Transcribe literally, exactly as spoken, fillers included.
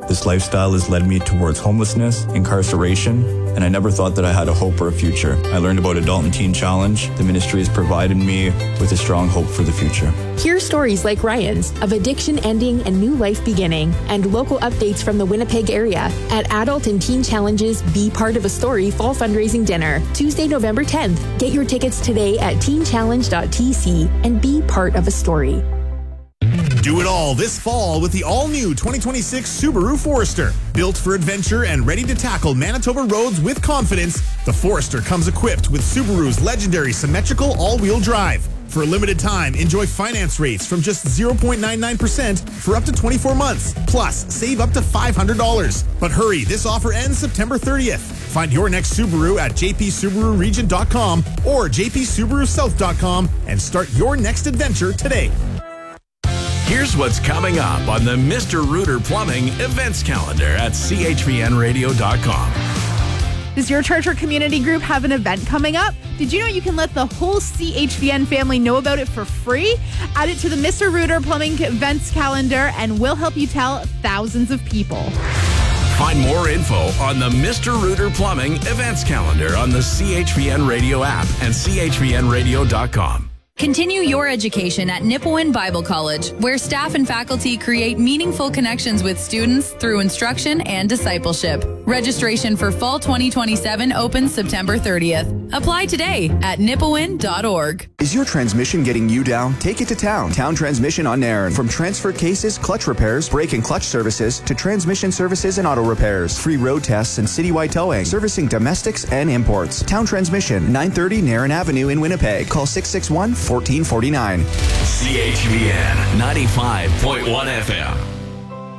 This lifestyle has led me towards homelessness, incarceration, and I never thought that I had a hope or a future. I learned about Adult and Teen Challenge. The ministry has provided me with a strong hope for the future. Hear stories like Ryan's of addiction ending and new life beginning, and local updates from the Winnipeg area at Adult and Teen Challenge's Be Part of a Story Fall Fundraising Dinner, Tuesday, November tenth. Get your tickets today at teen challenge dot t c and be part of a story. Do it all this fall with the all-new twenty twenty-six Subaru Forester. Built for adventure and ready to tackle Manitoba roads with confidence, the Forester comes equipped with Subaru's legendary symmetrical all-wheel drive. For a limited time, enjoy finance rates from just zero point nine nine percent for up to twenty-four months. Plus, save up to five hundred dollars. But hurry, this offer ends September thirtieth. Find your next Subaru at j p subaru region dot com or j p subaru south dot com and start your next adventure today. Here's what's coming up on the Mister Rooter Plumbing events calendar at c h v n radio dot com. Does your church or community group have an event coming up? Did you know you can let the whole C H V N family know about it for free? Add it to the Mister Rooter Plumbing events calendar and we'll help you tell thousands of people. Find more info on the Mister Rooter Plumbing events calendar on the C H V N Radio app and c h v n radio dot com. Continue your education at Nipawin Bible College, where staff and faculty create meaningful connections with students through instruction and discipleship. Registration for fall twenty twenty-seven opens September thirtieth. Apply today at nipawin dot org. Is your transmission getting you down? Take it to Town. Town Transmission on Nairn. From transfer cases, clutch repairs, brake and clutch services, to transmission services and auto repairs. Free road tests and citywide towing. Servicing domestics and imports. Town Transmission, nine thirty Nairn Avenue in Winnipeg. Call six six one, one four four nine. C H V N ninety-five point one F M.